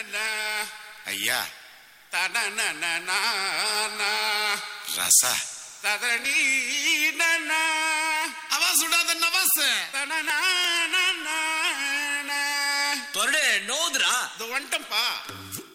ஐயா ரச आवाज उड़ा दे नवाज தொரடு நோதுரா வந்துட்டம்பா.